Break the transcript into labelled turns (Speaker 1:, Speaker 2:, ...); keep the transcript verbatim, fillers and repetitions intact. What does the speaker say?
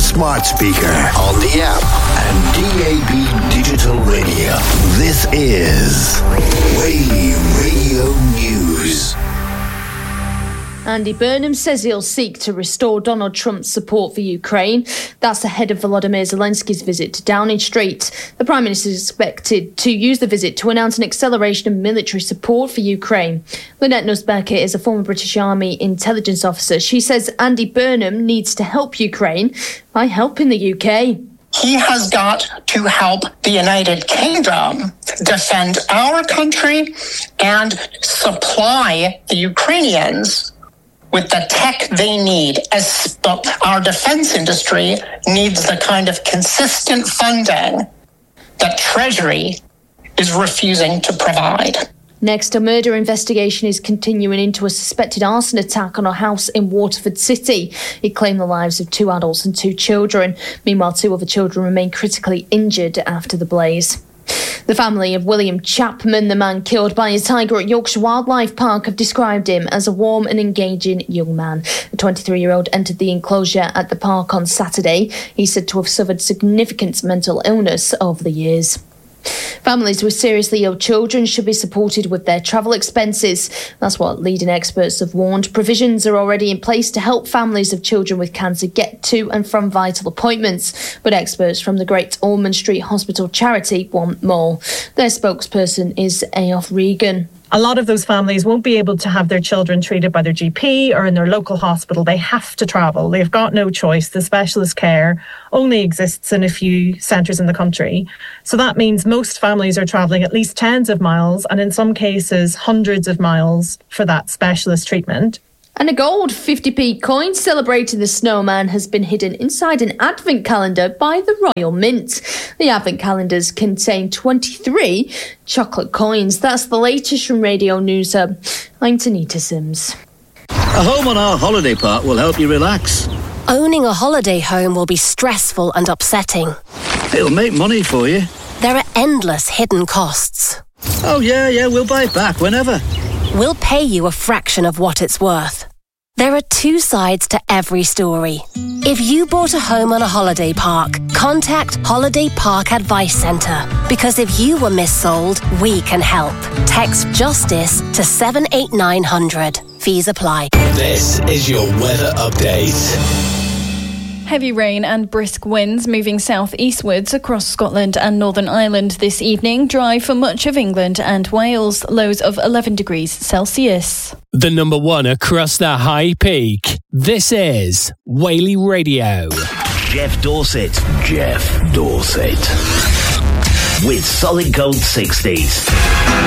Speaker 1: smart speaker, on the app, and D A B digital radio. This is Whaley Radio News.
Speaker 2: Andy Burnham says he'll seek to restore Donald Trump's support for Ukraine. That's ahead of Volodymyr Zelensky's visit to Downing Street. The Prime Minister is expected to use the visit to announce an acceleration of military support for Ukraine. Lynette Nussbacher is a former British Army intelligence officer. She says Andy Burnham needs to help Ukraine by helping the U K.
Speaker 3: He has got to help the United Kingdom defend our country and supply the Ukrainians with the tech they need, as our defense industry needs the kind of consistent funding that Treasury is refusing to provide.
Speaker 2: Next, a murder investigation is continuing into a suspected arson attack on a house in Waterford City. It claimed the lives of two adults and two children. Meanwhile, two other children remain critically injured after the blaze. The family of William Chapman, the man killed by a tiger at Yorkshire Wildlife Park, have described him as a warm and engaging young man. The twenty-three-year-old entered the enclosure at the park on Saturday. He's said to have suffered significant mental illness over the years. Families with seriously ill children should be supported with their travel expenses. That's what leading experts have warned. Provisions are already in place to help families of children with cancer get to and from vital appointments. But experts from the Great Ormond Street Hospital charity want more. Their spokesperson is Aof Regan.
Speaker 4: A lot of those families won't be able to have their children treated by their G P or in their local hospital. They have to travel. They've got no choice. The specialist care only exists in a few centres in the country. So that means most families are travelling at least tens of miles and in some cases hundreds of miles for that specialist treatment.
Speaker 2: And a gold fifty p coin celebrating the snowman has been hidden inside an advent calendar by the Royal Mint. The advent calendars contain twenty-three chocolate coins. That's the latest from Radio News Hub. I'm Tanita Sims.
Speaker 5: A home on our holiday park will help you relax.
Speaker 6: Owning a holiday home will be stressful and upsetting.
Speaker 5: It'll make money for you.
Speaker 6: There are endless hidden costs.
Speaker 5: Oh yeah, yeah, we'll buy it back whenever.
Speaker 6: We'll pay you a fraction of what it's worth. There are two sides to every story. If you bought a home on a holiday park, contact Holiday Park Advice Centre. Because if you were missold, we can help. Text JUSTICE to seven eight nine hundred. Fees apply.
Speaker 1: This is your weather update.
Speaker 7: Heavy rain and brisk winds moving south-eastwards across Scotland and Northern Ireland this evening. Dry for much of England and Wales. Lows of eleven degrees Celsius.
Speaker 8: The number one across the high peak. This is Whaley Radio.
Speaker 1: Jeff Dorset. Jeff Dorset. With Solid Gold sixties.